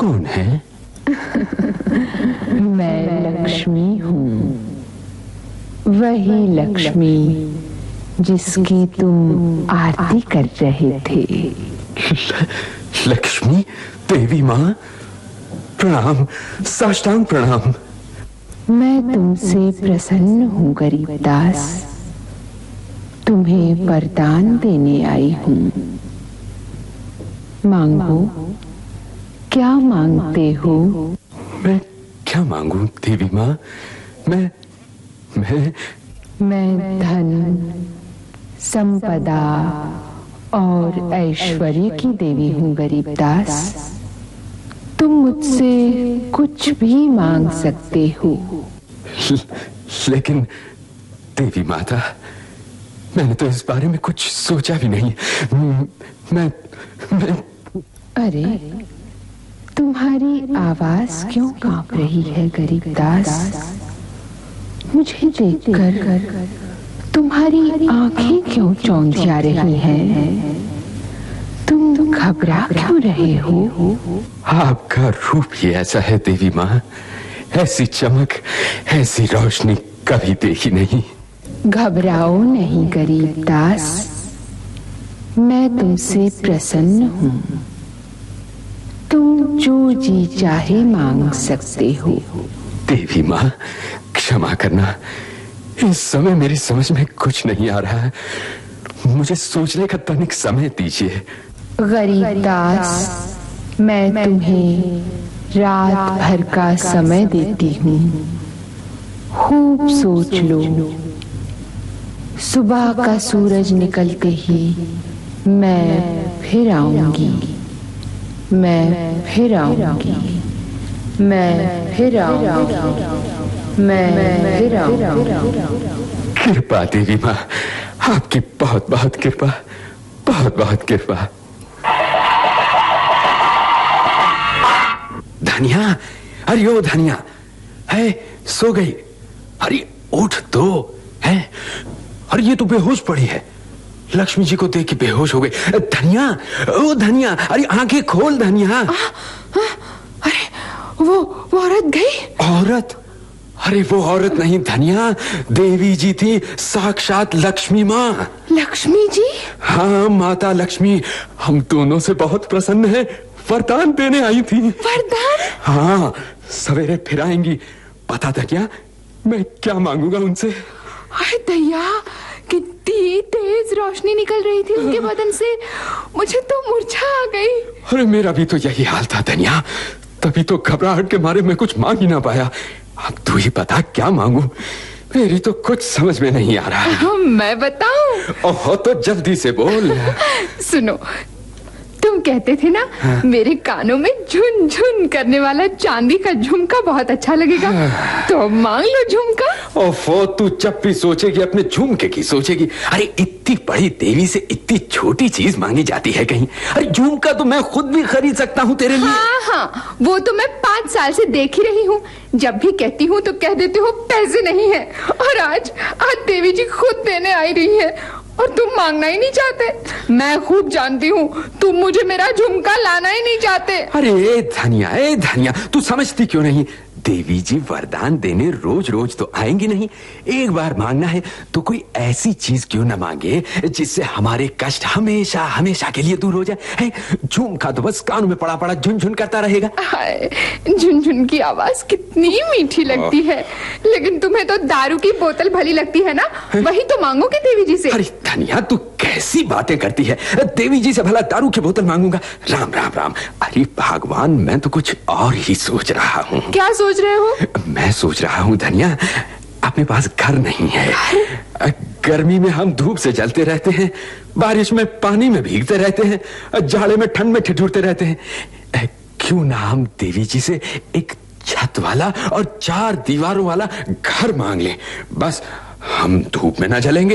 कौन है? मैं लक्ष्मी हूँ, वही लक्ष्मी जिसकी तुम आरती कर रहे थे। लक्ष्मी देवी माँ, प्रणाम, साष्टांग प्रणाम। मैं तुमसे प्रसन्न हूँ गरीबदास, तुम्हें वरदान देने आई हूँ। मांगो, क्या मांगते हो? मैं क्या मांगू देवी माँ? मैं धन, संपदा और ऐश्वर्य की देवी हूँ गरीबदास। तुम मुझसे कुछ भी मांग सकते हो। लेकिन देवी माता, मैंने तो इस बारे में कुछ सोचा भी नहीं। मैं अरे, तुम्हारी आवाज क्यों कांप रही है गरीबदास? मुझे देखकर तुम्हारी आंखें क्यों चौंधिया रही हैं? तुम घबरा क्यों रहे हो? आपका रूप ही ऐसा है देवी माँ, ऐसी चमक, ऐसी रोशनी कभी देखी नहीं। घबराओ नहीं गरीबदास, मैं तुमसे प्रसन्न हूँ। तुम जो जी चाहे मांग सकते हो। देवी माँ, क्षमा करना, इस समय मेरी समझ में कुछ नहीं आ रहा है। मुझे सोचने का तनिक समय दीजिए। गरीबदास, मैं तुम्हें रात भर का समय देती हूँ। खूब सोच लो। सुबह का सूरज निकलते ही मैं फिर आऊंगी, मैं फिर आऊंगी, मैं फिर आऊंगी, मैं फिर आऊंगी। कृपा देवी माँ, आपकी बहुत बहुत कृपा, बहुत बहुत कृपा। धनिया, अरे ओ धनिया, है सो गई? अरे उठ तो है। अरे ये तो बेहोश पड़ी है। लक्ष्मी जी को देख के बेहोश हो गई। धनिया, ओ धनिया, अरे आंखें खोल धनिया। अरे वो औरत गई? औरत? अरे वो औरत नहीं धनिया, देवी जी थी, साक्षात लक्ष्मी माँ। लक्ष्मी जी? हाँ माता लक्ष्मी, हम दोनों से बहुत प्रसन्न हैं, वरदान देने आई थी। वरदान? हाँ, सवेरे फिर आएंगी। पता धनिया, मैं क्या मांगूंगा उनसे? अरे दैया, कितनी तेज रोशनी निकल रही थी उनके बदन से, मुझे तो मूर्छा आ गई। अरे मेरा भी तो यही हाल था धनिया, तभी तो घबराहट के मारे मैं कुछ मांग ही ना पाया। अब तू ही बता क्या मांगू, मेरी तो कुछ समझ में नहीं आ रहा है। मैं बताऊं? ओहो, तो जल्दी से बोल। सुनो, तुम कहते थे ना, हाँ? मेरे कानों में झुन झुन करने वाला चांदी का झुमका बहुत अच्छा लगेगा, तो मांग लो झुमका। ओफो, तू जब भी सोचेगी अपने झुमके की सोचेगी। अरे इतनी बड़ी देवी से इतनी छोटी चीज मांगी जाती है कहीं? अरे झुमका तो मैं खुद भी खरीद सकता हूँ तेरे लिए। हाँ, वो तो मैं 5 साल से देख ही रही हूँ। जब भी कहती हूँ तो कह देते हो पैसे नहीं है, और आज देवी जी खुद देने आई रही है और तुम मांगना ही नहीं चाहते। मैं खूब जानती हूँ, तुम मुझे मेरा झुमका लाना ही नहीं चाहते। अरे धनिया, तू समझती क्यों नहीं? देवी जी वरदान देने रोज रोज तो आएंगी नहीं, एक बार मांगना है तो कोई ऐसी चीज क्यों ना मांगे जिससे हमारे कष्ट हमेशा हमेशा के लिए दूर हो जाए। झुमका तो बस कानों में पड़ा पड़ा झुनझुन करता रहेगा। झुनझुन की आवाज कितनी मीठी लगती है, लेकिन तुम्हें तो दारू की बोतल भली लगती है ना, वही तो मांगोगे देवी जी से। अरे धनिया, तू कैसी बातें करती है? देवी जी से भला दारू की बोतल मांगूंगा? राम राम राम। अरे भगवान, मैं तो कुछ और ही सोच रहा हूँ। क्या सोच रहे हो? मैं सोच रहा हूँ धनिया, अपने पास घर नहीं है। गर्मी में हम धूप से जलते रहते हैं, बारिश में पानी में भीगते रहते हैं, जाड़े में ठंड में ठिठुरते रहते हैं। क्यों ना हम देवी जी से एक छत वाला और 4 दीवारों वाला घर मांग लें, बस हम धूप में ना जलेंगे।